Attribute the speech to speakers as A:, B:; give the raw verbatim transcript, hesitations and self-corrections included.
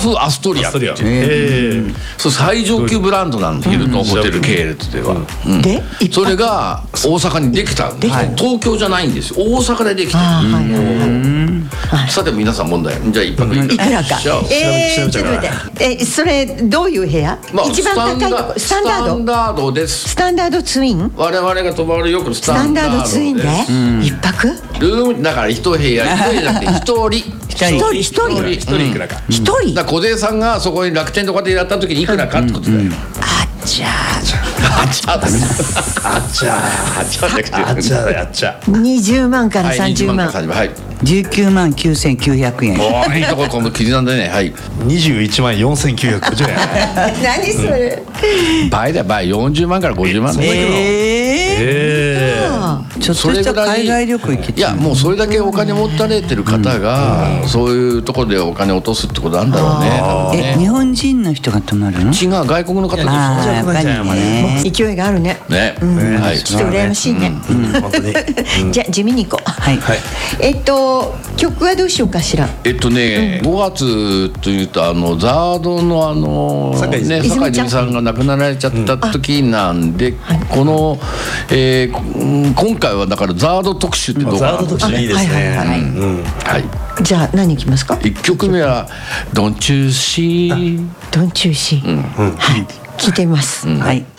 A: フアストリアっていう、
B: えー、
A: そう最上級ブランドなんで、ヒルトンホテル系列では、うんうん、
C: で
A: それが大阪にできたんです、はい、東京じゃないんですよ、大阪でできてる、はいはい、さて皆さん問題、じゃあ一泊いく
C: らか、えー、ちょっと待って、えそれどういう部屋、まあ、一番高いとこ、スタンダード、
A: スタンダードです。
C: スタンダードツイン、
A: 我々が泊まるよくスタンダードです。
C: スタンダードツインで、うん、一泊
A: ルームだから一部屋、一部屋じゃなくて一人
C: 一人一人
A: 一人いくらか、
C: 一人
A: だから小出さんがそこに楽天とかでやった時にいくらかってことだよ、うんうん、
C: あっちゃ
A: あっちゃだね
B: あっちゃあっちゃあっちゃやっちゃ
C: にじゅうまんからさんじゅうまん、
A: はい、
D: じゅうきゅうまんきゅうせんきゅうひゃくえん、
A: おーいいとここの記事なんでね、はい、
B: にじゅういちまんよんせんきゅうひゃくごじゅうえん
C: 何それ、
A: うん、倍だよ倍、よんじゅうまんからごじゅうまん、
D: えー、
A: え
D: ー、ちょっとした海外旅行行けて、
A: いやもうそれだけお金持たれてる方が、うん、そういうところでお金落とすってことなんだろうね、多分ね。
D: え日本人の人が泊まるの？
A: 違う、外国の方ですよ。
D: ああやっぱりね、
C: 勢いがあるね。
A: ね、
C: うん、はい、ちょっと羨ましいね。
B: 本当に。
C: じゃあ地味に行こう。
D: はい。
C: えっと曲はどうしようかしら。
A: えっとね、ごがつというとあのザードのあのね酒井泉さんが亡くなられちゃった時なんで、このえ今回はだからザード特集ってどうかな。
B: ザード特集いいですね。
A: はい。
C: じゃあ何いきますか。
A: 一曲目はDon't You See
C: Don't You See、はい、聞いてみます。
D: はい。